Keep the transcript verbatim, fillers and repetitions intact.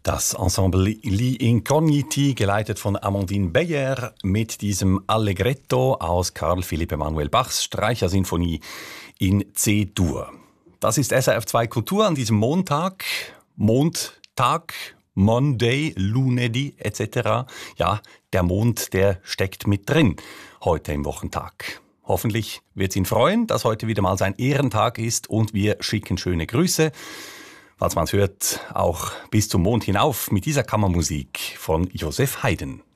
Das Ensemble Li Incogniti, geleitet von Amandine Beyer, mit diesem Allegretto aus Karl Philipp Emanuel Bachs Streichersinfonie in C-Dur. Das ist S R F zwei Kultur an diesem Montag, Mondtag, Monday, Lunedì et cetera. Ja, der Mond, der steckt mit drin heute im Wochentag. Hoffentlich wird es ihn freuen, dass heute wieder mal sein Ehrentag ist und wir schicken schöne Grüße. Falls man es hört, auch bis zum Mond hinauf mit dieser Kammermusik von Joseph Haydn.